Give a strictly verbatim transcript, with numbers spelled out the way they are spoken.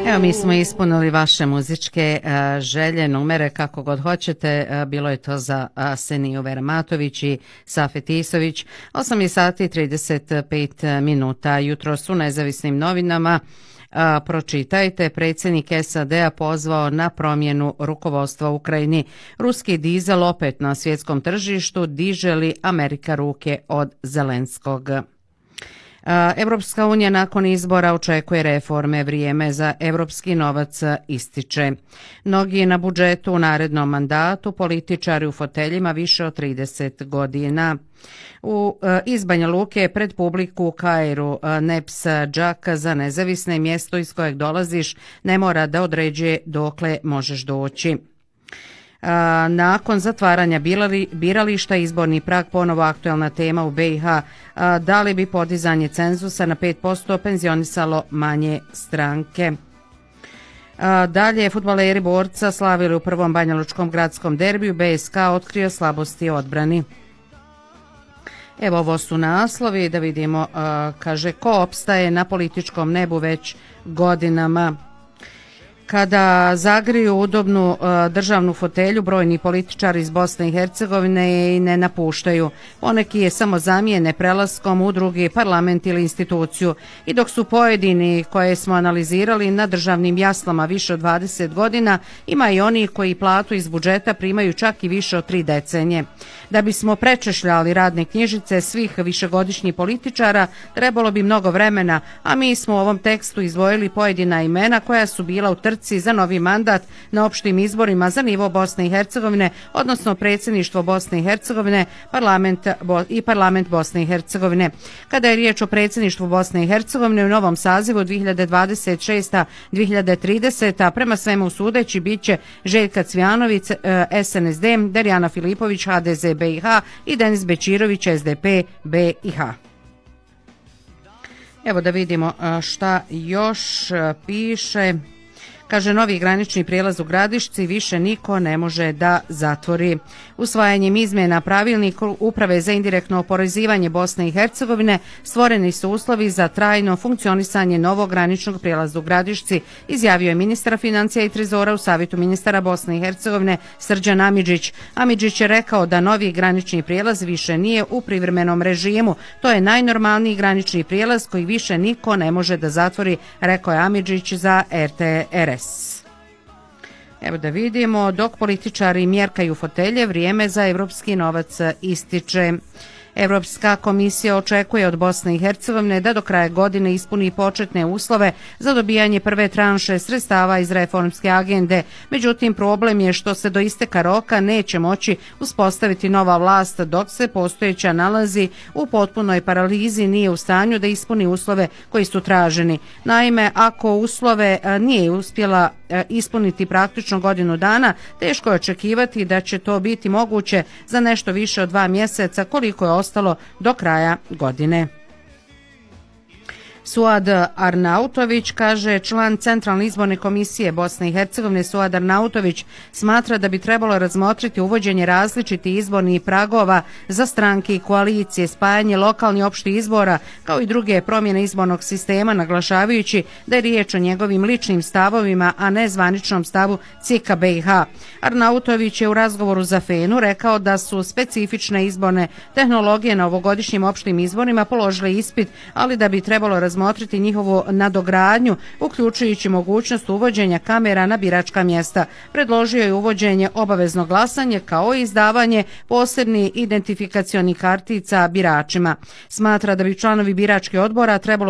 Evo, mi smo ispunili vaše muzičke uh, želje, numere, kako god hoćete. Uh, bilo je to za uh, Seniju Veramatović i Safet Isović. osam je sati i trideset pet minuta. Jutro su nezavisnim novinama. Uh, pročitajte, predsjednik S A D-a pozvao na promjenu rukovodstva u Ukrajini. Ruski dizel opet na svjetskom tržištu, diže li Amerika ruke od Zelenskog? Evropska unija nakon izbora očekuje reforme, vrijeme za evropski novac ističe. Mnogi na budžetu u narednom mandatu, političari u foteljima više od trideset godina. U, iz Banja Luke pred publiku u Kairu Neps Džak za nezavisne mjesto iz kojeg dolaziš ne mora da određuje dokle možeš doći. Nakon zatvaranja birališta, izborni prag ponovo aktuelna tema u B i H. Da li bi podizanje cenzusa na pet posto penzionisalo manje stranke? Dalje, fudbaleri Borca slavili u prvom banjalučkom gradskom derbiju, B S K otkrio slabosti odbrani. Evo, ovo su naslovi, da vidimo, kaže, ko opstaje na političkom nebu već godinama. Kada zagriju udobnu uh, državnu fotelju, brojni političari iz Bosne i Hercegovine i ne napuštaju. Poneki je samo zamijene prelaskom u drugi parlament ili instituciju. I dok su pojedini koje smo analizirali na državnim jaslama više od dvadeset godina, ima i oni koji platu iz budžeta primaju čak i više od tri decenije. Da bismo prečešljali radne knjižice svih višegodišnjih političara, trebalo bi mnogo vremena, a mi smo u ovom tekstu izdvojili pojedina imena koja su bila u trci za novi mandat na opštim izborima za nivo Bosne i Hercegovine, odnosno predsjedništvo Bosne i Hercegovine parlament i parlament Bosne i Hercegovine. Kada je riječ o predsjedništvu Bosne i Hercegovine u novom sazivu dvije hiljade dvadeset šesta do dvije hiljade trideseta. prema svemu sudeći biće Željka Cvijanović S N S D, Darjana Filipović H D Z B i H i Denis Bečirović S D P B i H. Evo da vidimo šta još piše. Kaže, novi granični prijelaz u Gradišci više niko ne može da zatvori. Usvajanjem izmjena pravilnika Uprave za indirektno oporezivanje Bosne i Hercegovine stvoreni su uslovi za trajno funkcionisanje novog graničnog prijelaza u Gradišci, izjavio je ministar financija i trezora u Savjetu ministara Bosne i Hercegovine Srđan Amidžić. Amidžić je rekao da novi granični prijelaz više nije u privremenom režimu. To je najnormalniji granični prijelaz koji više niko ne može da zatvori, rekao je Amidžić za R T R S. Evo da vidimo, dok političari mjerkaju fotelje, vrijeme za evropski novac ističe. Evropska komisija očekuje od Bosne i Hercegovine da do kraja godine ispuni početne uslove za dobijanje prve tranše sredstava iz reformske agende. Međutim, problem je što se do isteka roka neće moći uspostaviti nova vlast dok se postojeća nalazi u potpunoj paralizi, nije u stanju da ispuni uslove koji su traženi. Naime, ako uslove nije uspjela ispuniti praktično godinu dana, teško je očekivati da će to biti moguće za nešto više od dva mjeseca koliko je ostalo do kraja godine. Suad Arnautović, kaže, član Centralne izborne komisije Bosne i Hercegovine Suad Arnautović, smatra da bi trebalo razmotriti uvođenje različitih izbornih pragova za stranke i koalicije, spajanje lokalnih opštih izbora kao i druge promjene izbornog sistema, naglašavajući da je riječ o njegovim ličnim stavovima, a ne zvaničnom stavu C I K-a B i H. Arnautović je u razgovoru za Fenu rekao da su specifične izborne tehnologije na ovogodišnjim opštim izborima položile ispit, ali da bi trebalo razmotriti razmotriti njihovu nadogradnju, uključujući mogućnost uvođenja kamera na biračka mjesta. Predložio je uvođenje obaveznog glasanje kao i izdavanje posebnih identifikacionih kartica biračima. Smatra da bi članovi biračkih odbora trebalo